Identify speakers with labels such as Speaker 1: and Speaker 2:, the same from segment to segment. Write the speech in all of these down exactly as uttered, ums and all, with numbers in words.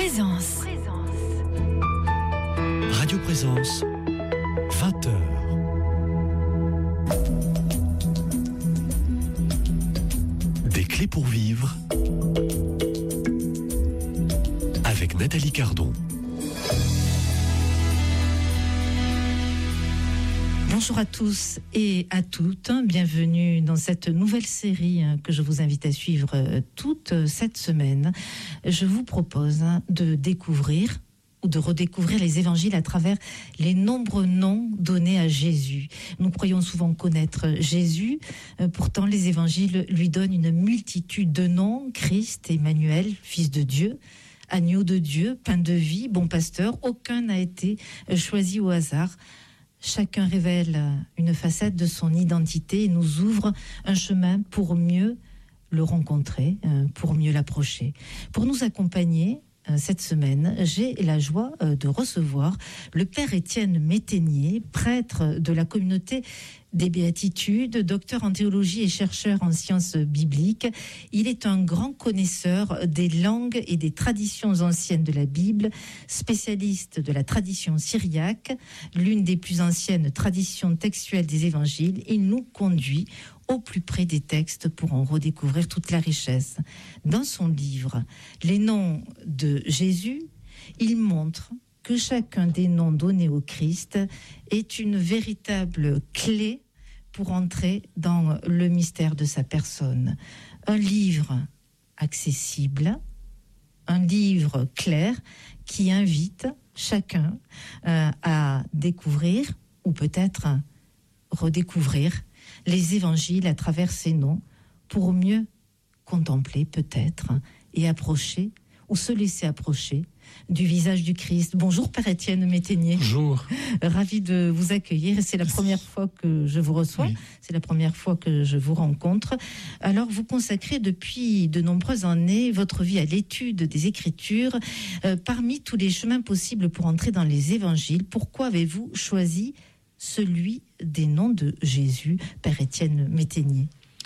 Speaker 1: Présence.
Speaker 2: Radio Présence, vingt heures. Des clés pour vivre avec Nathalie Cardon.
Speaker 3: Bonjour à tous et à toutes, bienvenue dans cette nouvelle série que je vous invite à suivre toute cette semaine. Je vous propose de découvrir ou de redécouvrir les évangiles à travers les nombreux noms donnés à Jésus. Nous croyons souvent connaître Jésus, pourtant les évangiles lui donnent une multitude de noms: Christ, Emmanuel, Fils de Dieu, Agneau de Dieu, Pain de vie, Bon Pasteur. Aucun n'a été choisi au hasard. Chacun révèle une facette de son identité et nous ouvre un chemin pour mieux le rencontrer, pour mieux l'approcher. Pour nous accompagner cette semaine, j'ai la joie de recevoir le Père Étienne Métainier, prêtre de la communauté des Béatitudes, docteur en théologie et chercheur en sciences bibliques. Il est un grand connaisseur des langues et des traditions anciennes de la Bible, spécialiste de la tradition syriaque, l'une des plus anciennes traditions textuelles des évangiles. Il nous conduit au plus près des textes pour en redécouvrir toute la richesse. Dans son livre « Les noms de Jésus », il montre que chacun des noms donnés au Christ est une véritable clé pour entrer dans le mystère de sa personne. Un livre accessible, un livre clair qui invite chacun euh, à découvrir ou peut-être redécouvrir les évangiles à travers ces noms pour mieux contempler peut-être et approcher ou se laisser approcher du visage du Christ. Bonjour Père Étienne Métainier.
Speaker 4: Bonjour.
Speaker 3: Ravi de vous accueillir. C'est la
Speaker 4: Merci.
Speaker 3: première fois que je vous reçois. Oui. C'est la première fois que je vous rencontre. Alors vous consacrez depuis de nombreuses années votre vie à l'étude des Écritures. Euh, parmi tous les chemins possibles pour entrer dans les évangiles, pourquoi avez-vous choisi celui des noms de Jésus, Père Étienne Métainier?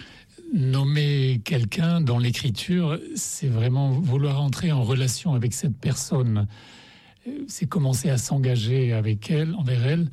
Speaker 4: Nommer quelqu'un dans l'écriture, c'est vraiment vouloir entrer en relation avec cette personne. C'est commencer à s'engager avec elle, envers elle,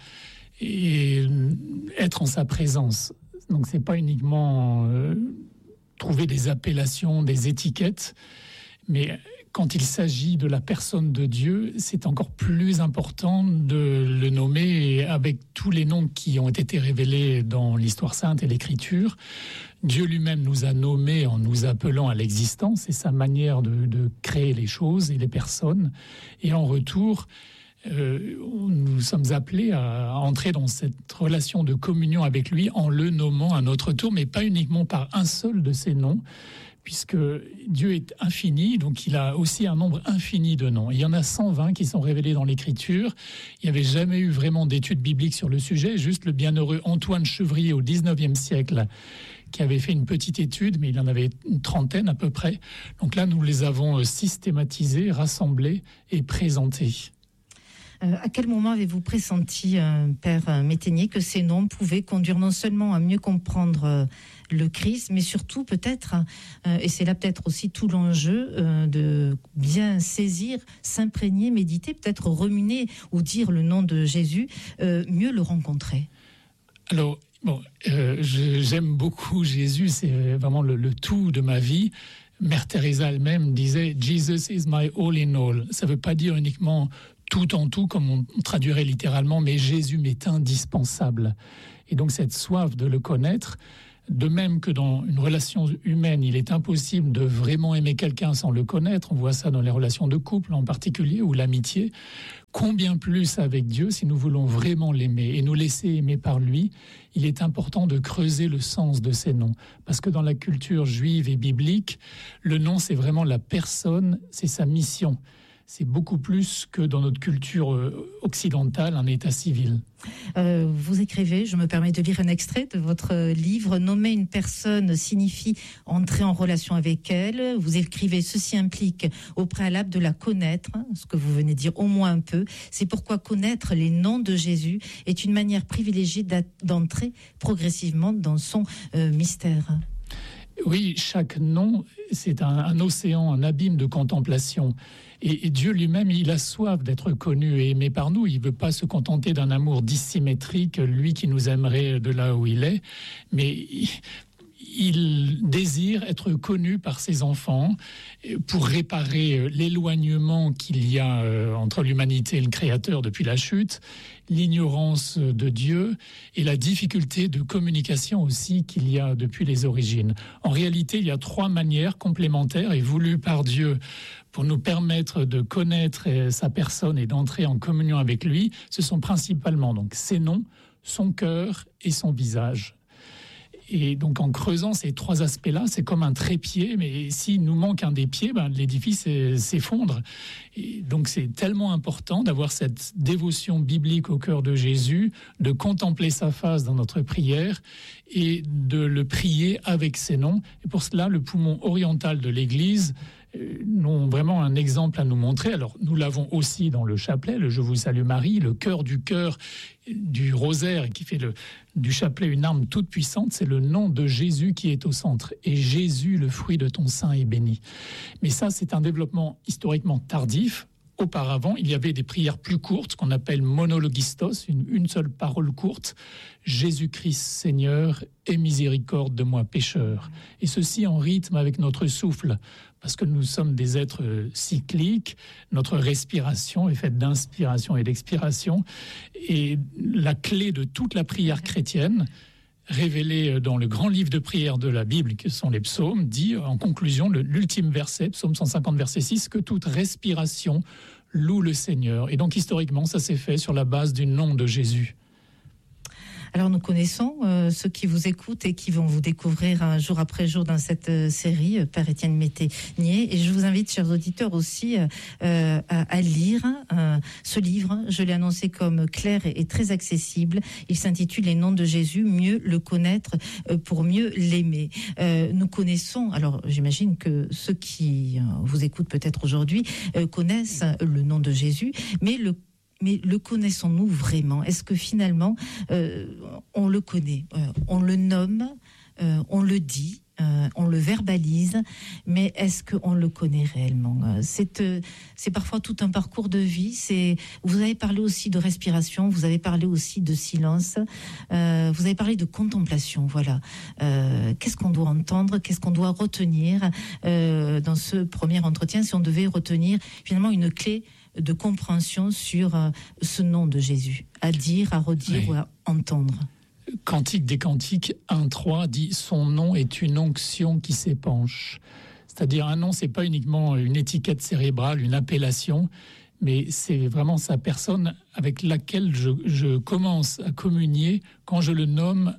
Speaker 4: et être en sa présence. Donc c'est pas uniquement euh, trouver des appellations, des étiquettes, mais quand il s'agit de la personne de Dieu, c'est encore plus important de le nommer, et avec tous les noms qui ont été révélés dans l'histoire sainte et l'écriture, Dieu lui-même nous a nommés en nous appelant à l'existence, c'est sa manière de, de créer les choses et les personnes, et en retour, euh, nous sommes appelés à entrer dans cette relation de communion avec lui en le nommant à notre tour, mais pas uniquement par un seul de ses noms, puisque Dieu est infini, donc il a aussi un nombre infini de noms. Il y en a cent vingt qui sont révélés dans l'Écriture. Il n'y avait jamais eu vraiment d'études bibliques sur le sujet, juste le bienheureux Antoine Chevrier au dix-neuvième siècle qui avait fait une petite étude, mais il en avait une trentaine à peu près. Donc là, nous les avons systématisés, rassemblés et présentés.
Speaker 3: Euh, à quel moment avez-vous pressenti, euh, Père Métainier, que ces noms pouvaient conduire non seulement à mieux comprendre euh, le Christ, mais surtout peut-être, euh, et c'est là peut-être aussi tout l'enjeu, euh, de bien saisir, s'imprégner, méditer, peut-être ruminer ou dire le nom de Jésus, euh, mieux le rencontrer?
Speaker 4: Alors, bon, euh, je, j'aime beaucoup Jésus, c'est vraiment le, le tout de ma vie. Mère Teresa elle-même disait « Jesus is my all in all ». Ça ne veut pas dire uniquement tout en tout, comme on traduirait littéralement, mais Jésus m'est indispensable. Et donc cette soif de le connaître, de même que dans une relation humaine, il est impossible de vraiment aimer quelqu'un sans le connaître, on voit ça dans les relations de couple en particulier, ou l'amitié, combien plus avec Dieu, si nous voulons vraiment l'aimer et nous laisser aimer par lui, il est important de creuser le sens de ces noms. Parce que dans la culture juive et biblique, le nom c'est vraiment la personne, c'est sa mission. C'est beaucoup plus que dans notre culture occidentale, un état civil.
Speaker 3: Euh, vous écrivez, je me permets de lire un extrait de votre livre, « Nommer une personne signifie entrer en relation avec elle ». Vous écrivez, ceci implique au préalable de la connaître, ce que vous venez de dire au moins un peu. C'est pourquoi connaître les noms de Jésus est une manière privilégiée d'entrer progressivement dans son euh, mystère.
Speaker 4: Oui, chaque nom, c'est un, un océan, un abîme de contemplation. Et, et Dieu lui-même, il a soif d'être connu et aimé par nous. Il ne veut pas se contenter d'un amour dissymétrique, lui qui nous aimerait de là où il est, mais il, il désire être connu par ses enfants pour réparer l'éloignement qu'il y a entre l'humanité et le Créateur depuis la chute, l'ignorance de Dieu et la difficulté de communication aussi qu'il y a depuis les origines. En réalité, il y a trois manières complémentaires et voulues par Dieu pour nous permettre de connaître sa personne et d'entrer en communion avec lui. Ce sont principalement donc ses noms, son cœur et son visage. Et donc en creusant ces trois aspects-là, c'est comme un trépied, mais s'il nous manque un des pieds, ben, l'édifice s'effondre. Et donc c'est tellement important d'avoir cette dévotion biblique au cœur de Jésus, de contempler sa face dans notre prière et de le prier avec ses noms. Et pour cela, le poumon oriental de l'Église ont vraiment un exemple à nous montrer. Alors nous l'avons aussi dans le chapelet, le Je vous salue Marie, le cœur du cœur du rosaire qui fait le, du chapelet une arme toute puissante, c'est le nom de Jésus qui est au centre. Et Jésus, le fruit de ton sein, est béni. Mais ça, c'est un développement historiquement tardif. Auparavant, il y avait des prières plus courtes, qu'on appelle monologistos, une, une seule parole courte. Jésus-Christ Seigneur, aie miséricorde de moi pécheur. Et ceci en rythme avec notre souffle, parce que nous sommes des êtres cycliques, notre respiration est faite d'inspiration et d'expiration. Et la clé de toute la prière chrétienne, révélée dans le grand livre de prière de la Bible, que sont les psaumes, dit en conclusion, le, l'ultime verset, psaume cent cinquante, verset six, que toute respiration loue le Seigneur. Et donc historiquement, ça s'est fait sur la base du nom de Jésus.
Speaker 3: Alors nous connaissons euh, ceux qui vous écoutent et qui vont vous découvrir un jour après jour dans cette euh, série, euh, Père Étienne Métainier. Et je vous invite, chers auditeurs, aussi euh, à, à lire euh, ce livre. Je l'ai annoncé comme clair et, et très accessible. Il s'intitule Les noms de Jésus, mieux le connaître euh, pour mieux l'aimer. Euh, nous connaissons, alors j'imagine que ceux qui euh, vous écoutent peut-être aujourd'hui euh, connaissent le nom de Jésus, mais le Mais le connaissons-nous vraiment ? Est-ce que finalement, euh, on le connaît, euh, on le nomme, euh, on le dit, euh, on le verbalise, mais est-ce qu'on le connaît réellement ? C'est, euh, c'est parfois tout un parcours de vie. C'est, vous avez parlé aussi de respiration, vous avez parlé aussi de silence, euh, vous avez parlé de contemplation. Voilà. Euh, qu'est-ce qu'on doit entendre ? Qu'est-ce qu'on doit retenir euh, dans ce premier entretien ? Si on devait retenir finalement une clé de compréhension sur euh, ce nom de Jésus, à dire, à redire, oui, ou à entendre.
Speaker 4: Cantique des Cantiques un trois dit « Son nom est une onction qui s'épanche ». C'est-à-dire un nom, c'est pas uniquement une étiquette cérébrale, une appellation, mais c'est vraiment sa personne avec laquelle je, je commence à communier quand je le nomme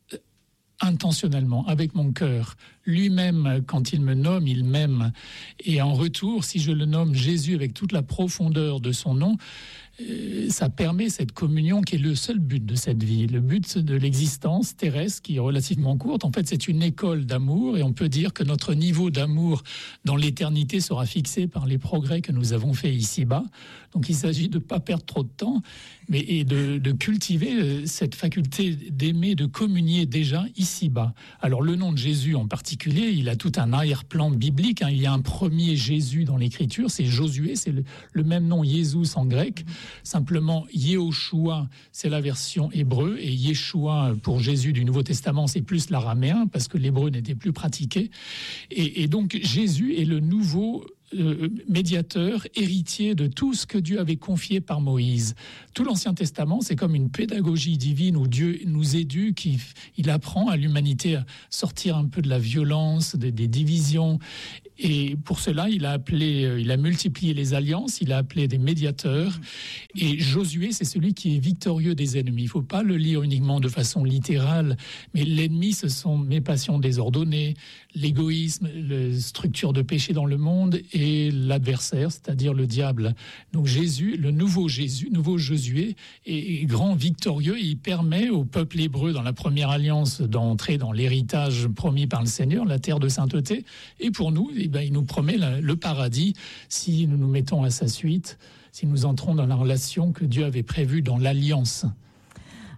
Speaker 4: intentionnellement, avec mon cœur. Lui-même, quand il me nomme, il m'aime. Et en retour, si je le nomme Jésus avec toute la profondeur de son nom, euh, ça permet cette communion qui est le seul but de cette vie. Le but de l'existence terrestre, qui est relativement courte, en fait, c'est une école d'amour, et on peut dire que notre niveau d'amour dans l'éternité sera fixé par les progrès que nous avons faits ici-bas. Donc il s'agit de ne pas perdre trop de temps, mais et de, de cultiver cette faculté d'aimer, de communier déjà ici-bas. Alors le nom de Jésus en particulier, il a tout un arrière-plan biblique. Hein. Il y a un premier Jésus dans l'Écriture, c'est Josué, c'est le, le même nom Jésus en grec. Simplement, Yehoshua, c'est la version hébreu, et Yeshua pour Jésus du Nouveau Testament, c'est plus l'araméen, parce que l'hébreu n'était plus pratiqué. Et, et donc Jésus est le nouveau Euh, médiateur, héritier de tout ce que Dieu avait confié par Moïse. Tout l'Ancien Testament, c'est comme une pédagogie divine où Dieu nous éduque, il, il apprend à l'humanité à sortir un peu de la violence, des, des divisions. Et pour cela, il a appelé, il a multiplié les alliances, il a appelé des médiateurs. Et Josué, c'est celui qui est victorieux des ennemis. Il ne faut pas le lire uniquement de façon littérale, mais l'ennemi, ce sont mes passions désordonnées, l'égoïsme, la structure de péché dans le monde et l'adversaire, c'est-à-dire le diable. Donc Jésus, le nouveau Jésus, nouveau Josué, est grand victorieux. Il permet au peuple hébreu dans la première alliance d'entrer dans l'héritage promis par le Seigneur, la terre de sainteté. Et pour nous, eh ben, il nous promet le paradis si nous nous mettons à sa suite, si nous entrons dans la relation que Dieu avait prévue dans l'alliance.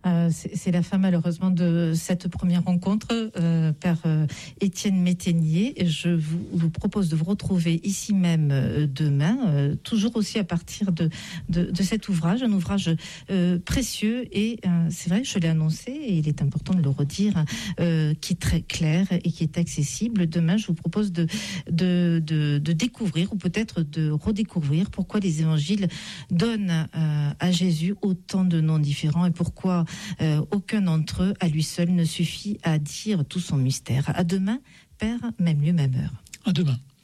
Speaker 3: Euh, c'est, c'est la fin malheureusement de cette première rencontre, euh, Père euh, Étienne Métainier. Je vous, vous propose de vous retrouver ici même euh, demain, euh, toujours aussi à partir de, de, de cet ouvrage, un ouvrage euh, précieux et euh, c'est vrai, je l'ai annoncé et il est important de le redire, euh, qui est très clair et qui est accessible. Demain, je vous propose de, de, de, de découvrir ou peut-être de redécouvrir pourquoi les évangiles donnent euh, à Jésus autant de noms différents et pourquoi euh, aucun d'entre eux à lui seul ne suffit à dire tout son mystère. À demain, Père, même lieu, même heure.
Speaker 4: À demain.